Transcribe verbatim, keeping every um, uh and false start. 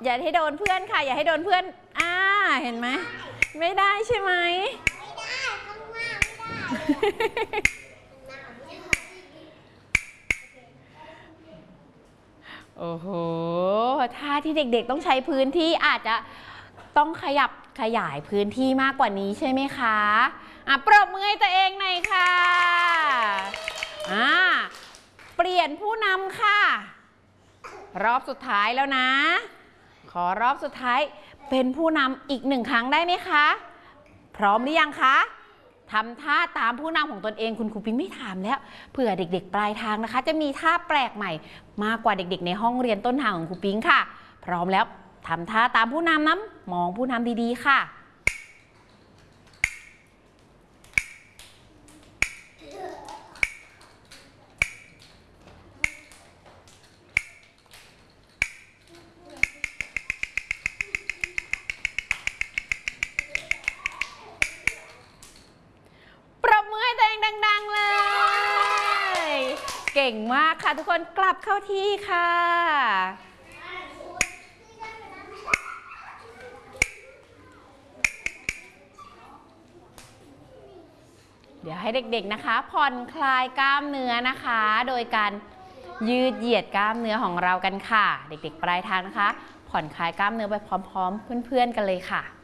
อย่าให้โดนเพื่อนค่ะอย่าให้โดนเพื่อนอ่าเห็นไหมไม่ได้ใช่ไหมไม่ได้ข้างหน้าไม่ได้โอ้โหท่าที่เด็กๆต้องใช้พื้นที่อาจจะต้องขยับขยายพื้นที่มากกว่านี้ใช่ไหมคะอ่ะปรบมือให้ตัวเองหน่อยค่ะอ่าเปลี่ยนผู้นำค่ะรอบสุดท้ายแล้วนะขอรอบสุดท้ายเป็นผู้นำอีกหนึ่งครั้งได้ไหมคะพร้อมหรือยังคะทำท่าตามผู้นำของตนเองคุณครูปิ๊งไม่ถามแล้วเผื่อเด็กๆปลายทางนะคะจะมีท่าแปลกใหม่มากกว่าเด็กๆในห้องเรียนต้นทางของครูปิ๊งค่ะพร้อมแล้วทำท่าตามผู้นำน้ำมองผู้นำดีๆค่ะดังๆเลยเก่งมากค่ะทุกคนกลับเข้าที่ค่ะเดี๋ยวให้เด็กๆนะคะผ่อนคลายกล้ามเนื้อนะคะโดยการยืดเหยียดกล้ามเนื้อของเรากันค่ะเด็กๆปลายทางนะคะผ่อนคลายกล้ามเนื้อไปพร้อมๆเพื่อนๆกันเลยค่ะ